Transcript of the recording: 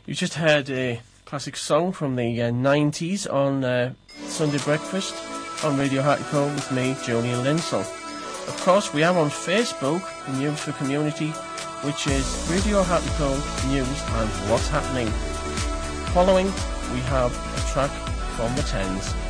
You just heard a classic song from the 90s on Sunday Breakfast on Radio Hartlepool with me, Julian Linsell. Of course, we are on Facebook, News for Community, which is Radio Hartlepool News and What's Happening. Following, we have a track from the Tens.